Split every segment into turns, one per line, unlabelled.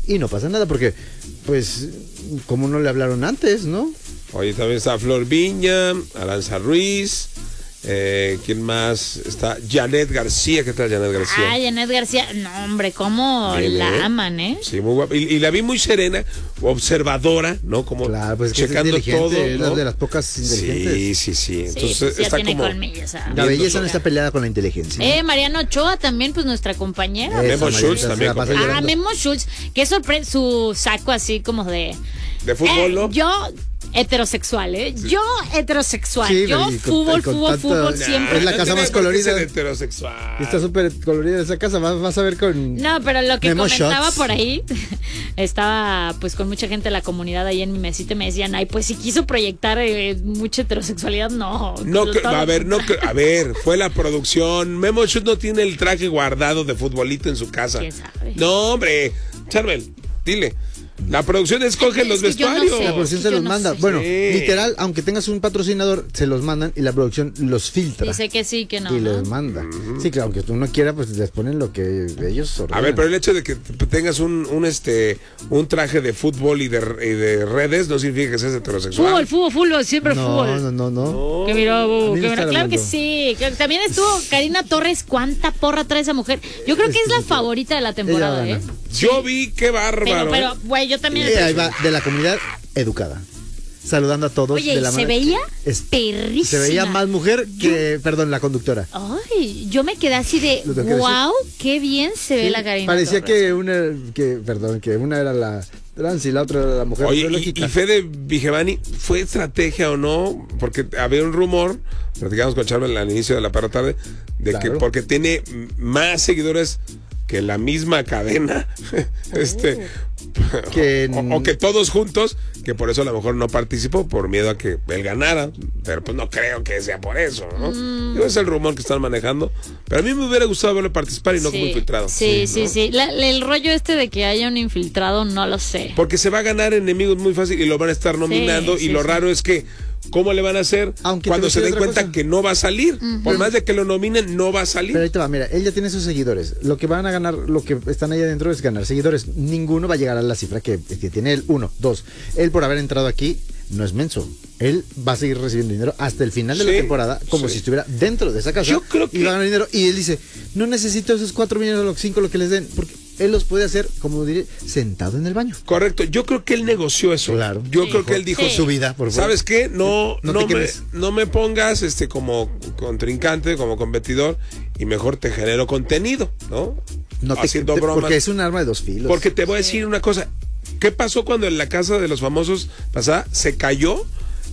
y no pasa nada porque, pues, como no le hablaron antes, ¿no?
Oye, también está Flor Viña, Aranza Ruiz, ¿quién más? Está Janet García. ¿Qué tal Janet García?
Ah, Janet García, no hombre, cómo la aman, ¿eh?
Sí, muy guapa. Y la vi muy serena, observadora, ¿no? Como
claro, pues
checando
es
todo,
es
¿no?
de las pocas inteligentes.
Sí. Entonces
pues ya
está
tiene
como
colmillos, ¿sabes?
La belleza no está peleada con la inteligencia.
Mariana Ochoa también, pues nuestra compañera.
Memo Schultz también.
Memo Schultz, qué sorpresa, su saco así como de
fútbol, ¿no?
Yo heterosexual, Yo heterosexual.
Sí,
yo fútbol siempre.
Es la casa más colorida.
Heterosexual.
Está súper colorida esa casa, vas a ver con...
No, pero lo que
Memo
comentaba
Shots.
por ahí, estaba pues con mucha gente de la comunidad ahí en mi mesita y me decían, ay, pues si quiso proyectar mucha heterosexualidad, no.
A ver, fue la producción. Memo Schultz no tiene el traje guardado de futbolito en su casa.
¿Quién sabe?
No, hombre, Charbel, dile. La producción escoge los vestuarios.
no sé.
La producción se
Yo
los
no
manda.
sé.
Bueno,
Sí.
literal, aunque tengas un patrocinador, se los mandan y la producción los filtra.
Dice que sí, que no.
Y
¿no?
los manda. Sí, claro, aunque tú no quieras, pues les ponen lo que ellos ordenan.
A ver, pero el hecho de que tengas un traje de fútbol y de redes no significa que seas heterosexual.
Fútbol, siempre fútbol.
No.
Que miró,
A mí me está
claro
hablando.
que sí. También estuvo Karina Torres. ¿Cuánta porra trae esa mujer? Yo creo que es la favorita de la temporada,
Ella
¿eh?
gana.
Yo vi, qué bárbaro.
Pero, güey, yo también.
Y ahí va, de la comunidad educada. Saludando a todos.
Oye,
de la
se
manera-
veía
Es-
perrísima.
Se veía más mujer que, perdón, la conductora.
Ay, yo me quedé así de,
Lo tengo que
wow, qué bien se ve
Sí,
la Karina
parecía
Torres.
que una era la trans y la otra era la mujer
Oye,
biológica.
y Fede Vigevani, ¿fue estrategia o no? Porque había un rumor, platicamos con Charbel al inicio de la perra tarde, de que
Claro.
porque tiene más seguidores que la misma cadena,
Que
o que todos juntos, que por eso a lo mejor no participó, por miedo a que él ganara, pero pues no creo que sea por eso, ¿no? Digo, es el rumor que están manejando, pero a mí me hubiera gustado verlo participar y no como infiltrado.
Sí.
¿no?
El rollo de que haya un infiltrado, no lo sé.
Porque se va a ganar enemigos muy fácil y lo van a estar nominando y lo raro es que ¿cómo le van a hacer
Aunque
cuando
te
se
voy a
den
decir otra
cuenta
cosa.
que no va a salir? Por más de que lo nominen, no va a salir.
Pero ahí te va, mira, él ya tiene sus seguidores. Lo que van a ganar, lo que están ahí adentro es ganar seguidores. Ninguno va a llegar a la cifra que tiene él. 1, 2. Él por haber entrado aquí no es menso. Él va a seguir recibiendo dinero hasta el final de la temporada, como si estuviera dentro de esa casa.
Yo creo que...
Y va a ganar dinero. Y él dice, no necesito esos 4 millones o los 5 lo que les den, porque él los puede hacer, como diré, sentado en el baño.
Correcto, yo creo que él negoció eso.
Claro.
Yo creo que él dijo
su vida, por favor.
¿Sabes qué? No
te quemes.
me pongas como contrincante, como competidor, y mejor te genero contenido, ¿no?
No te,
Haciendo bromas.
porque es un arma de 2 filos.
Porque te voy a decir una cosa. ¿Qué pasó cuando en la casa de los famosos pasada se cayó?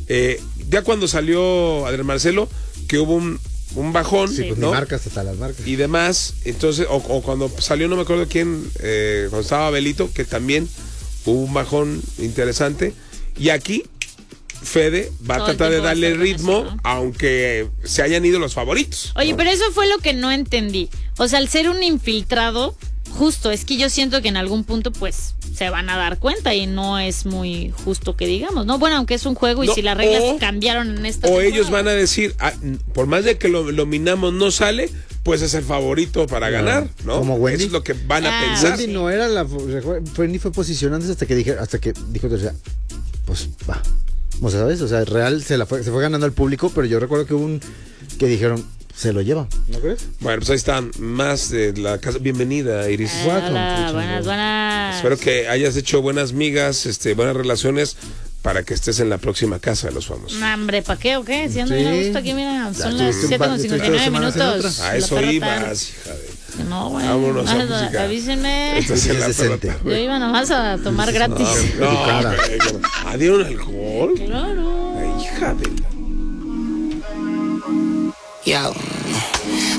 Ya cuando salió Adrián Marcelo, que hubo un bajón,
Sí, pues
¿no?
ni marcas hasta las marcas.
Y demás, entonces, o cuando salió, no me acuerdo quién, cuando estaba Abelito, que también hubo un bajón interesante. Y aquí, Fede va a
Todo el
tratar de
tiempo va a
darle
estar con
ritmo,
eso, ¿no?
aunque se hayan ido los favoritos.
Oye,
¿no?
pero eso fue lo que no entendí. O sea, al ser un infiltrado, justo, es que yo siento que en algún punto, pues, se van a dar cuenta y no es muy justo que digamos, ¿no? Bueno, aunque es un juego y
No,
si las reglas cambiaron en esta
O
temporada.
ellos van a decir, por más de que lo minamos no sale, pues es el favorito para ganar, ¿no?
Como Wendy.
Eso es lo que van a
Ah,
pensar.
Wendy no era Wendy fue posicionándose hasta que dijo, o sea, pues va. O sea, ¿sabes? O sea, real se fue ganando al público, pero yo recuerdo que que dijeron, se lo lleva, ¿no crees?
Bueno, pues ahí están más de la casa. Bienvenida, Iris.
Hola, buenas.
Espero que hayas hecho buenas migas, buenas relaciones para que estés en la próxima casa de los famosos.
No, hombre, ¿para qué o qué? Si ando
Sí.
bien a gusto aquí, mira, son las
estuviste un
7:59
semanas en
minutos.
otra.
A
La
eso
perra
ibas,
tarde.
hija de...
No, güey.
Vámonos a música.
Avísenme.
Estás en la
Ya se
perra
siente.
tarde.
Yo iba nomás a tomar gratis.
No,
Educada.
¿dieron alcohol?
Claro.
Ay, hija de la...
Yo,